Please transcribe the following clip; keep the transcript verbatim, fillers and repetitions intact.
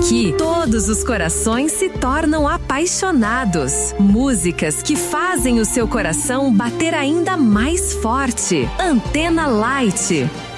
Aqui, todos os corações se tornam apaixonados. Músicas que fazem o seu coração bater ainda mais forte. Antena Light.